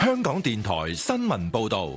香港電台新聞報道。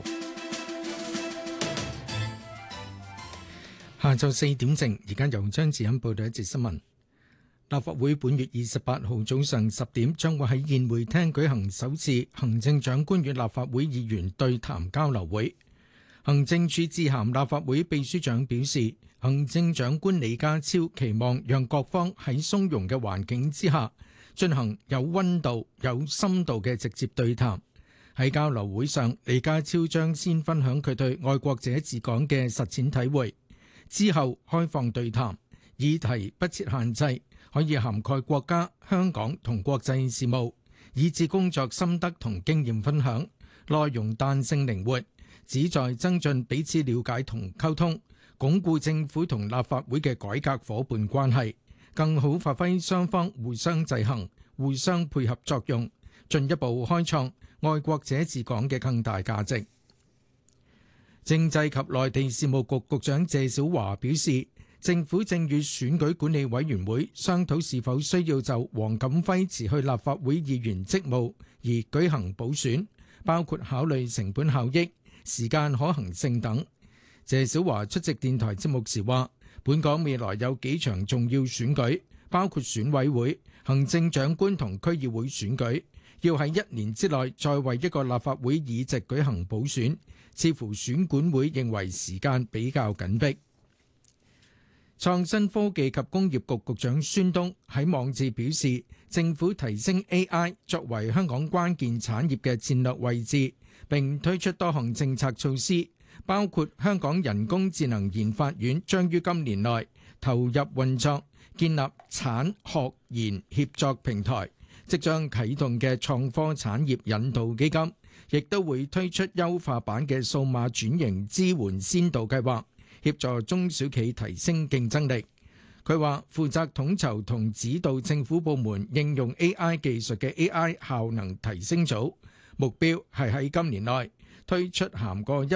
下晝4點正，而家由張智欣報道一節新聞。立法會本月28號早上10點將會喺宴會廳舉行首次行政長官與立法會議員對談交流會。行政署致函立法會秘書長表示，行政長官李家超期望讓各方喺鬆容嘅環境之下進行有溫度、有深度嘅直接對談。喺交流會上，李家超將先分享佢對愛國者治港嘅實踐體會，之後開放對談，議題不設限制，可以涵蓋國家、香港同國際事務，以至工作心得同經驗分享，內容彈性靈活，旨在增進彼此了解同溝通，鞏固政府同立法會嘅改革夥伴關係，更好發揮雙方互相制衡、互相配合作用，進一步開創愛國者治港嘅更大價值。政制及內地事務局局長謝小華表示，政府正與選舉管理委員會商討是否需要就黃錦輝辭去立法會議員職務而舉行補選，包括考慮成本效益、時間可行性等。謝小華出席電台節目時話，本港未來有幾場重要選舉，包括選委會、行政長官同區議會選舉，要喺1年之內再為一個立法會議席舉行補選，似乎選管會認為時間比較緊迫。創新科技及工業局局長孫東喺網誌表示，政府提升 AI 作為香港關鍵產業嘅戰略位置，並推出多項政策措施，包括香港人工智能研發院將於今年內投入運作，建立產學研協作平台，即將啟動嘅創科產業引導基金，亦都會推出優化版嘅數碼轉型支援先導計劃，協助中小企提升競爭力。佢話負責統籌同指導政府部門應用 AI 技術嘅 AI 效能提升組，目標係喺今年內推出涵蓋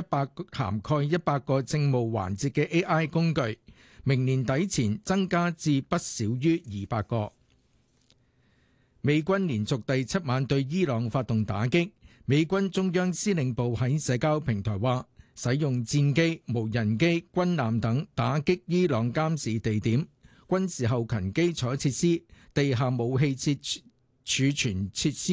100個政務環節嘅 AI 工具，明年底前增加至不少於200個。美軍連續第7晚對伊朗發動打擊，美軍中央司令部喺社交平台話，使用戰機、無人機、軍艦等打擊伊朗監視地點、軍事後勤基礎設施、地下武器儲存設施